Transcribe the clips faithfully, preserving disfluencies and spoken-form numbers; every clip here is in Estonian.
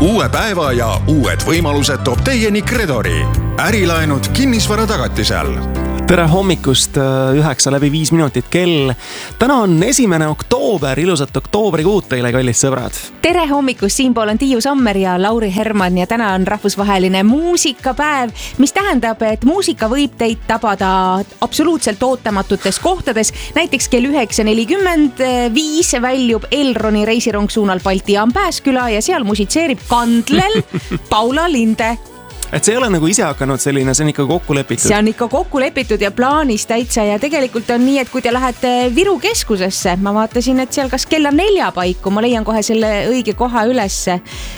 uue päeva ja uued võimalused toob teieni Credori. Ärilaenud kinnisvara tagatisel. Tere hommikust, üheksa läbi viis minutit kell. Täna on esimene oktoober, ilusat oktoobrikuud teile, kallid sõbrad. Tere hommikust, siinpool on Tiiu Sammer ja Lauri Herman ja täna on rahvusvaheline muusikapäev, mis tähendab, et muusika võib teid tabada absoluutselt ootamatutes kohtades. Näiteks kell üheksa nelikümmend viis väljub Elroni reisirong suunal Balti jaam Pääsküla ja seal musitseerib kandlel Paula Linde. Et see ei ole nagu ise hakanud selline, see on ikka kokku lepitud. See on ikka kokku lepitud ja plaanis täitsa ja tegelikult on nii, et kui te lähete Viru keskusesse, ma vaatasin, et seal kas kella nelja paiku, ma leian kohe selle õige koha ülesse,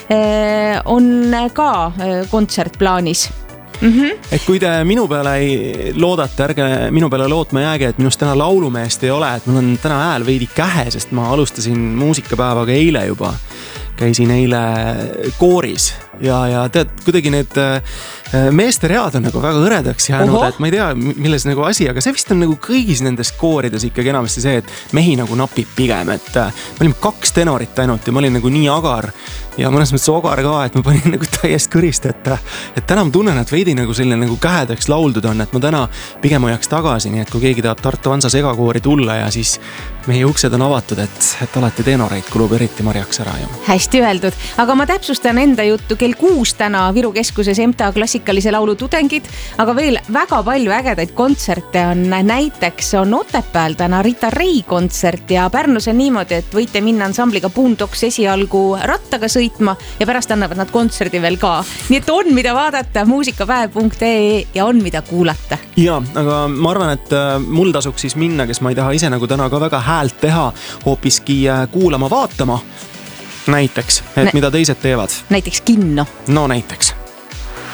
on ka kontsert plaanis. Mm-hmm. Et kui te minu peale ei loodate, ärge minu peale lootma jääge, et minust täna laulumeest ei ole, et mul on täna hääl veidi kähe, sest ma alustasin muusikapäevaga eile juba. Käisin eile kooris ja, ja tead, kuidagi need meeste read on nagu väga hõredaks jäänud, Oho. Et ma ei tea, milles nagu asi, aga see vist on nagu kõigis nendes koorides ikkagi enamasti see, et mehi nagu napib pigem, et me olime kaks tenorit ainult ja ma olin nagu nii agar ja mõnes mõttes ogar ka, et ma panin nagu täiest kõrist, et, et täna ma tunnen, et veidi nagu selline nagu kähedaks lauldud on, et ma täna pigem hoiaks tagasi, nii et kui keegi tahab Tartu Vansa segakoori tulla ja siis meie uksed on avatud, et, et alati teenoreid kulub eriti marjaks ära. Ja. Hästi öeldud, aga ma täpsustan enda juttu kell kuus täna Viru keskuses M T A klassikalise laulu tudengid, aga veel väga palju ägedaid kontserte on, näiteks on Otepääl täna Rita Ray kontsert ja Pärnus on niimoodi, et võite minna ansambliga Boondocks esialgu rattaga sõitma ja pärast annavad nad kontserdi veel ka. Nii et on mida vaadata muusikapäev punkt ee ja on mida kuulata. Ja, aga ma arvan, et mul tasuks siis minna, kes ma ei taha ise nagu täna ka väga häält teha, hoopiski kuulama, vaatama näiteks, et Nä- mida teised teevad. Näiteks kinno. No näiteks.